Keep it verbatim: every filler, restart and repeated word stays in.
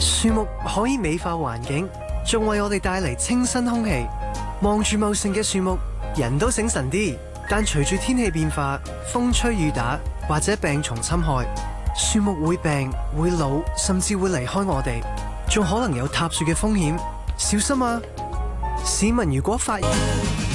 樹木可以美化環境，仲為我哋帶嚟清新空氣。望住茂盛嘅樹木，人都醒神啲。但隨住天氣變化，風吹雨打或者病蟲侵害，樹木會病、會老，甚至會離開我哋，仲可能有塌樹嘅風險。小心啊！市民如果發現